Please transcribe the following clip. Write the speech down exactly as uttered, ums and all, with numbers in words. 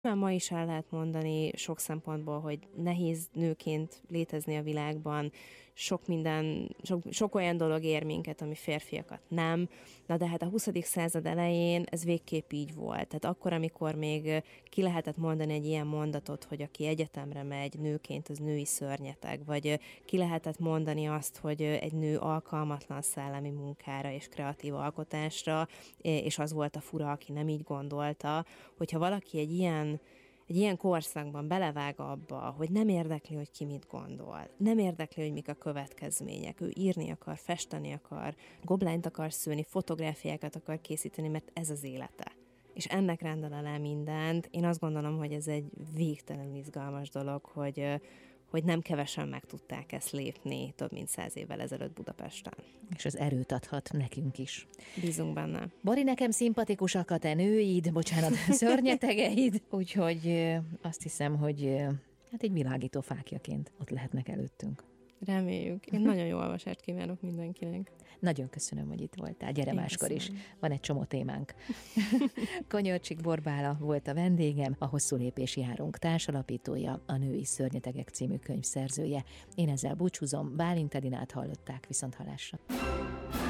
Már ma is el lehet mondani sok szempontból, hogy nehéz nőként létezni a világban, sok minden, sok, sok olyan dolog ér minket, ami férfiakat nem. Na de hát a huszadik század elején ez végképp így volt. Tehát akkor, amikor még ki lehetett mondani egy ilyen mondatot, hogy aki egyetemre megy nőként, az női szörnyeteg, vagy ki lehetett mondani azt, hogy egy nő alkalmatlan szellemi munkára és kreatív alkotásra, és az volt a fura, aki nem így gondolta, hogyha valaki egy ilyen egy ilyen korszakban belevág abba, hogy nem érdekli, hogy ki mit gondol, nem érdekli, hogy mik a következmények, ő írni akar, festeni akar, goblányt akar szőni, fotográfiákat akar készíteni, mert ez az élete. És ennek rendel alá mindent. Én azt gondolom, hogy ez egy végtelenül izgalmas dolog, hogy, hogy nem kevesen meg tudták ezt lépni több mint száz évvel ezelőtt Budapesten. És az erőt adhat nekünk is. Bízunk benne. Bori, nekem szimpatikusak a te nőid, bocsánat, szörnyetegeid, úgyhogy azt hiszem, hogy hát egy világító fákjaként ott lehetnek előttünk. Reméljük. Én nagyon jó olvasást kívánok mindenkinek. Nagyon köszönöm, hogy itt voltál. Gyere Én máskor köszönöm. is. Van egy csomó témánk. Konyolcsik Borbála volt a vendégem, a Hosszú lépés járunk társalapítója, a Női szörnyetegek című könyv szerzője. Én ezzel búcsúzom, Bálint Edinát hallották, viszont hallásra.